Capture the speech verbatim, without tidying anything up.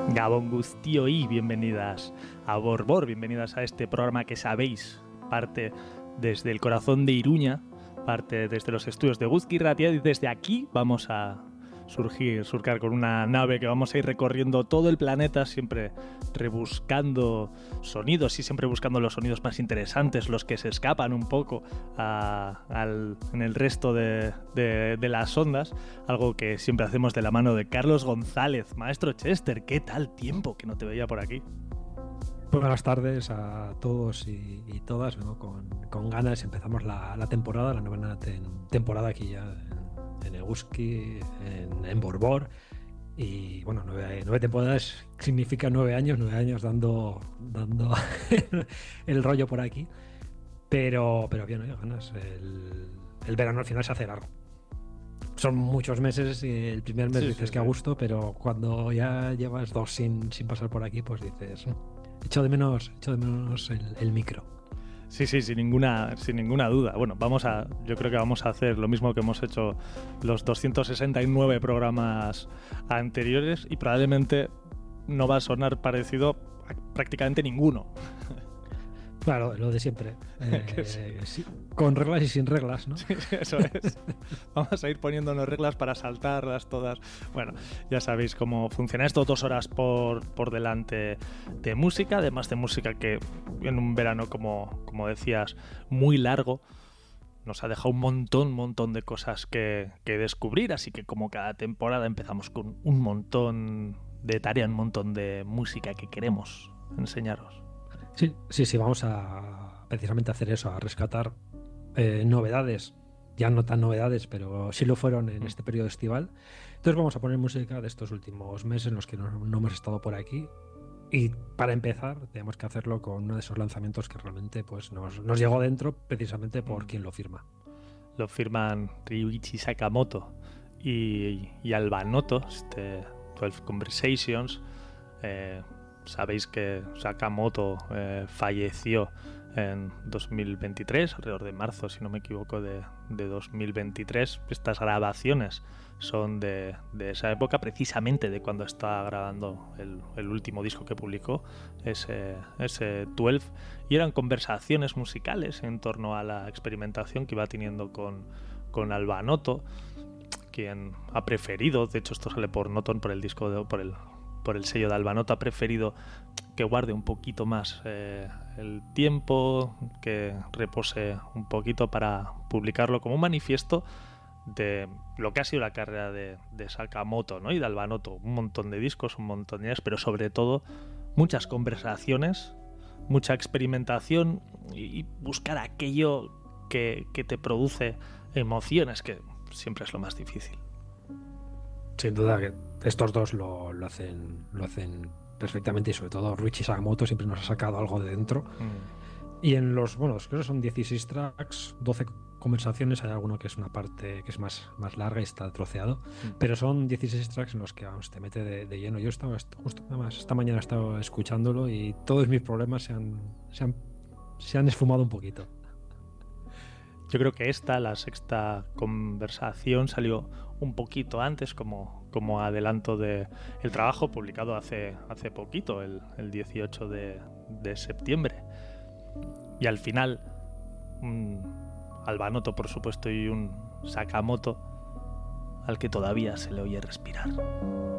Gabon Guztio y bienvenidas a Borbor, bienvenidas a este programa que sabéis parte desde el corazón de Iruña, parte desde los estudios de Guzki Ratia, y desde aquí vamos a surgir, surcar con una nave que vamos a ir recorriendo todo el planeta, siempre rebuscando sonidos y siempre buscando los sonidos más interesantes, los que se escapan un poco a, al, en el resto de, de, de las ondas, algo que siempre hacemos de la mano de Carlos González. Maestro Chester, ¿qué tal tiempo que no te veía por aquí? Buenas tardes a todos y, y todas, ¿no? con, con ganas empezamos la, la temporada, la novena ten, temporada aquí ya en, en Eguski, en, en Borbor. Y bueno, nueve, nueve temporadas significa nueve años, nueve años dando, dando el rollo por aquí. Pero, pero bien, oye, ganas. El, el verano al final se hace largo. Son muchos meses y el primer mes sí, dices sí, que a gusto, pero cuando ya llevas dos sin, sin pasar por aquí, pues dices, echo de menos, echo de menos el, el micro. Sí, sí, sin ninguna, sin ninguna duda. Bueno, vamos a, yo creo que vamos a hacer lo mismo que hemos hecho los doscientos sesenta y nueve programas anteriores y probablemente no va a sonar parecido a prácticamente ninguno. Claro, lo de siempre. Eh, sí, con reglas y sin reglas, ¿no? Sí, eso es. Vamos a ir poniéndonos reglas para saltarlas todas. Bueno, ya sabéis cómo funciona esto. Dos horas por, por delante de música, además de música que en un verano, como, como decías, muy largo, nos ha dejado un montón, montón de cosas que, que descubrir. Así que como cada temporada empezamos con un montón de tarea, un montón de música que queremos enseñaros. Sí, sí, sí, vamos a precisamente hacer eso, a rescatar eh, novedades, ya no tan novedades, pero sí lo fueron en este periodo estival. Entonces vamos a poner música de estos últimos meses en los que no, no hemos estado por aquí. Y para empezar, tenemos que hacerlo con uno de esos lanzamientos que realmente pues, nos, nos llegó dentro precisamente por quien lo firma. Lo firman Ryuichi Sakamoto y, y Alba Noto, este doce Conversations. Eh, Sabéis que Sakamoto eh, falleció en dos mil veintitrés, alrededor de marzo, si no me equivoco, de, de dos mil veintitrés. Estas grabaciones son de, de esa época, precisamente de cuando estaba grabando el, el último disco que publicó, ese, ese doce, y eran conversaciones musicales en torno a la experimentación que iba teniendo con, con Alba Noto, quien ha preferido, de hecho esto sale por Noton, por el disco de, por el por el sello de Alba Noto, ha preferido que guarde un poquito más eh, el tiempo, que repose un poquito para publicarlo como un manifiesto de lo que ha sido la carrera de, de Sakamoto, ¿no? Y de Alba Noto. Un montón de discos, un montón de ideas, pero sobre todo muchas conversaciones, mucha experimentación y, y buscar aquello que, que te produce emociones, que siempre es lo más difícil. Sin duda que estos dos lo, lo hacen lo hacen perfectamente, y sobre todo Ryuichi Sakamoto siempre nos ha sacado algo de dentro. Mm. Y en los, bueno, creo que son dieciséis tracks, doce conversaciones, hay alguno que es una parte que es más, más larga y está troceado, mm. pero son dieciséis tracks en los que vamos, te mete de, de lleno. Yo estaba justo nada más, esta mañana he estado escuchándolo y todos mis problemas se han, se han, se han esfumado un poquito. Yo creo que esta, la sexta conversación, salió un poquito antes como, como adelanto de el trabajo publicado hace, hace poquito, el, el dieciocho de, de septiembre. Y al final, un Alba Noto, por supuesto, y un Sakamoto al que todavía se le oye respirar.